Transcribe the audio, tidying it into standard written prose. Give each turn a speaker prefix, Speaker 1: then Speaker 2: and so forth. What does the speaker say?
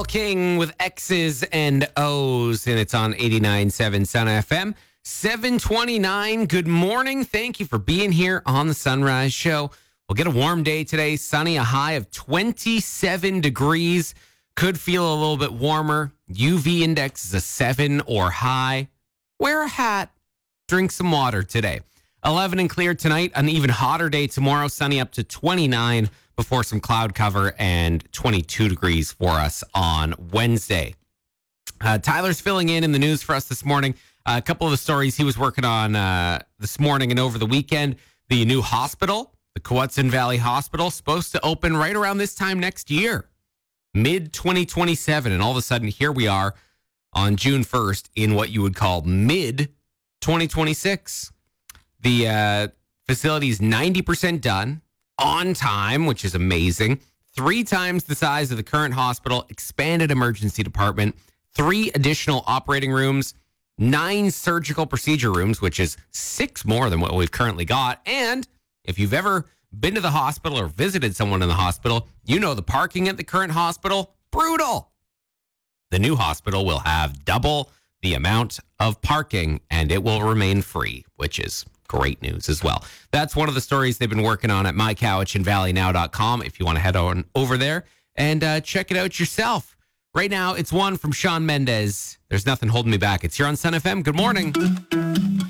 Speaker 1: King with X's and O's, and it's on 89.7 Sun FM. 7:29. Good morning. Thank you for being here on the Sunrise Show. We'll get a warm day today. Sunny, a high of 27 degrees. Could feel a little bit warmer. UV index is a 7 or high. Wear a hat. Drink some water today. 11 and clear tonight. An even hotter day tomorrow. Sunny up to 29 before some cloud cover, and 22 degrees for us on Wednesday. Tyler's filling in the news for us this morning. A couple of the stories he was working on this morning and over the weekend. The new hospital, the Cowetson Valley Hospital, supposed to open right around this time next year, mid-2027. And all of a sudden, here we are on June 1st in what you would call mid-2026. The facility is 90% done, on time, which is amazing. 3 times the size of the current hospital, expanded emergency department, 3 additional operating rooms, 9 surgical procedure rooms, which is 6 more than what we've currently got. And if you've ever been to the hospital or visited someone in the hospital, you know the parking at the current hospital, brutal. The new hospital will have double the amount of parking, and it will remain free, which is great news as well. That's one of the stories they've been working on at mycowichandvalleynow.com if you want to head on over there and check it out yourself. Right now, it's one from Shawn Mendes. There's nothing holding me back. It's here on Sun FM. Good morning.